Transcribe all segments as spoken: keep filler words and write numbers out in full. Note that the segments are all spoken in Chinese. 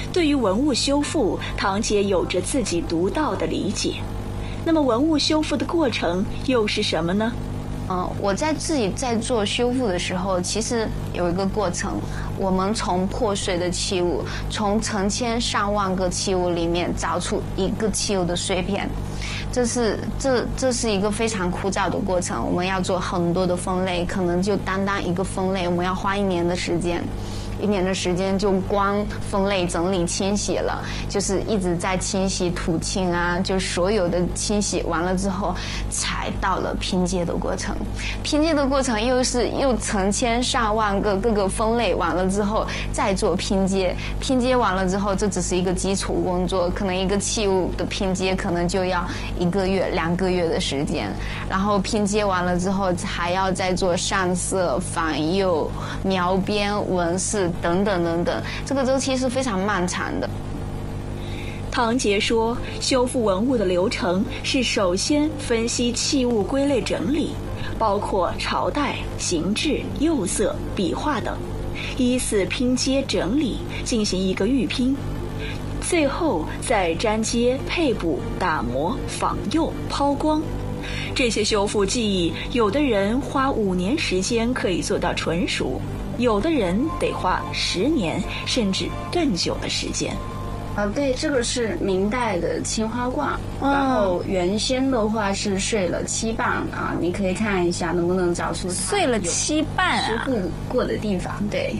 对于文物修复，唐杰有着自己独到的理解。那么文物修复的过程又是什么呢？ 嗯，我在自己在做修复的时候，其实有一个过程。我们从破碎的器物，从成千上万个器物里面找出一个器物的碎片，这是这这是一个非常枯燥的过程。我们要做很多的分类，可能就单单一个分类，我们要花一年的时间。一年的时间就光分类整理清洗了，就是一直在清洗土清啊，就所有的清洗完了之后才到了拼接的过程。拼接的过程又是又成千上万个各个分类完了之后再做拼接，拼接完了之后这只是一个基础工作，可能一个器物的拼接可能就要一个月两个月的时间，然后拼接完了之后还要再做上色反釉描边纹饰等等等等，这个周期是非常漫长的。 唐杰说，修复文物的流程是首先分析器物归类整理，包括朝代、形制、釉色、笔画等，依次拼接整理，进行一个预拼，最后再粘接、配补、打磨、仿釉、抛光。这些修复技艺，有的人花五年时间可以做到纯熟，有的人得花十年甚至更久的时间。 啊，对，这个是明代的青花罐，嗯、然后原先的话是碎了七瓣啊，你可以看一下能不能找出碎了七瓣啊， 施复过的地方。对，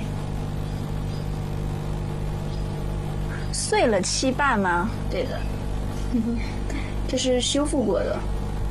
碎了七瓣吗？ 对的，这是修复过的。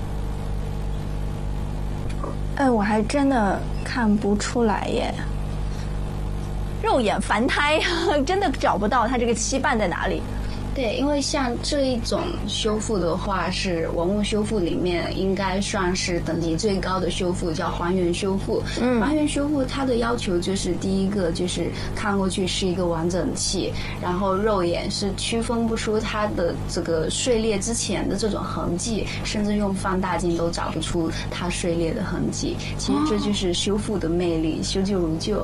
哎，我还真的看不出来耶。肉眼凡胎，真的找不到它这个七瓣在哪里。 对，因为像这一种修复的话，是文物修复里面应该算是等级最高的修复，叫还原修复。嗯，还原修复它的要求就是第一个就是看过去是一个完整器，然后肉眼是区分不出它的这个碎裂之前的这种痕迹，甚至用放大镜都找不出它碎裂的痕迹。其实这就是修复的魅力，修旧如旧。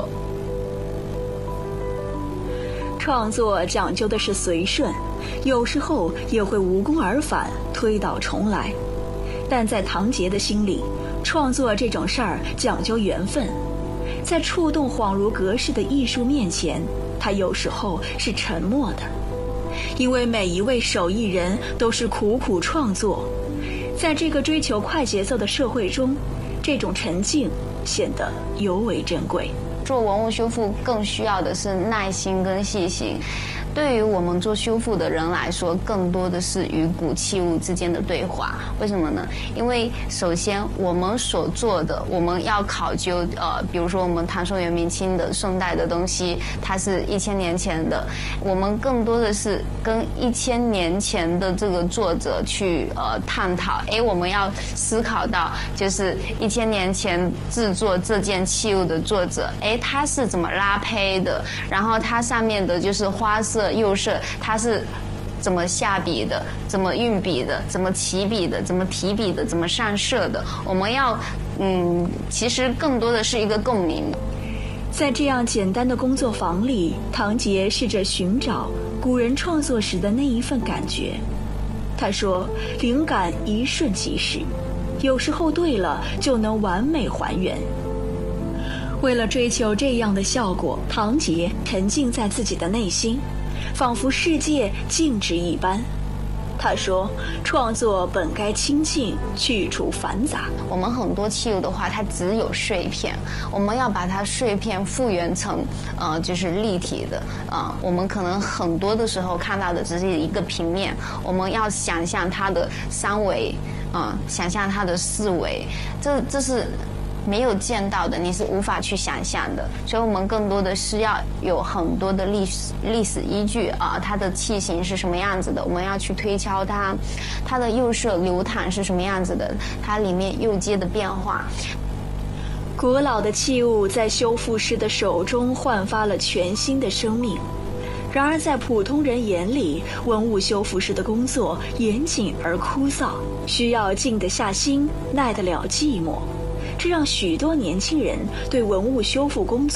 创作讲究的是随顺，有时候也会无功而返，推倒重来。但在唐杰的心里，创作这种事儿讲究缘分。在触动恍如隔世的艺术面前，他有时候是沉默的，因为每一位手艺人都是苦苦创作。在这个追求快节奏的社会中，这种沉静显得尤为珍贵。 做文物修复更需要的是耐心跟细心。对于我们做修复的人来说，更多的是与古器物之间的对话。为什么呢？因为首先我们所做的，我们要考究，呃，比如说我们唐宋元明清的宋代的东西，它是一千年前的，我们更多的是跟一千年前的这个作者去呃探讨。哎，我们要思考到，就是一千年前制作这件器物的作者，哎，他是怎么拉胚的？然后它上面的就是花色、釉色，它是怎么下笔的，怎么运笔的，怎么起笔的，怎么提笔的，怎么上色的。我们要嗯，其实更多的是一个共鸣。 在这样简单的工作坊里，唐杰试着寻找古人创作时的那一份感觉。他说，灵感一瞬即逝，有时候对了就能完美还原。为了追求这样的效果，唐杰沉浸在自己的内心，仿佛世界静止一般。他说，创作本该清静，去除繁杂。 我们很多器物的话，它只有碎片，我们要把它碎片复原成呃，就是立体的啊、呃。我们可能很多的时候看到的只是一个平面，我们要想象它的三维啊、呃，想象它的四维，这这是没有见到的，你是无法去想象的。所以我们更多的是要有很多的历史历史依据啊，它的器型是什么样子的，我们要去推敲它，它的釉色流淌是什么样子的，它里面釉阶的变化。 古老的器物在修复师的手中焕发了全新的生命。然而在普通人眼里，文物修复师的工作严谨而枯燥，需要静得下心，耐得了寂寞。这让许多年轻人对文物修复工作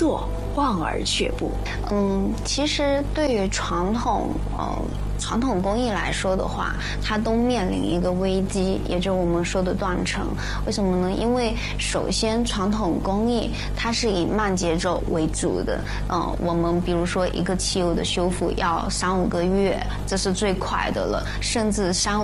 望而却步。 嗯，其实对于传统呃传统工艺来说的话，它都面临一个危机，也就是我们说的断层。为什么呢？因为首先传统工艺它是以慢节奏为主的，嗯、呃，我们比如说一个器物的修复要三五个月，这是最快的了，甚至三